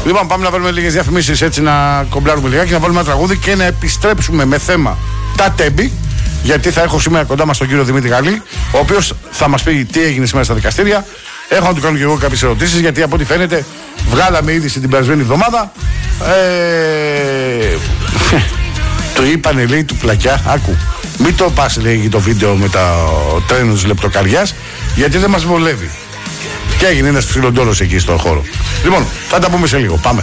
Λοιπόν, πάμε να βάλουμε λίγες διαφημίσεις, έτσι να κομπλάρουμε λιγάκι, να βάλουμε ένα τραγούδι και να επιστρέψουμε με θέμα τα τέμπη. Γιατί θα έχω σήμερα κοντά μας τον κύριο Δημήτρη Γαλλή, ο οποίος θα μας πει τι έγινε σήμερα στα δικαστήρια. Έχω να του κάνω και εγώ κάποιες ερωτήσεις, γιατί από ό,τι φαίνεται βγάλαμε είδηση την περασμένη εβδομάδα. Το είπανε, λέει, του πλακιά. Άκου, μην το πας, λέει, το βίντεο με τα τρένο της λεπτοκαριάς, γιατί δεν μας βολεύει. Και έγινε ένας ψιλοντόλος εκεί στον χώρο. Λοιπόν, θα τα πούμε σε λίγο. Πάμε.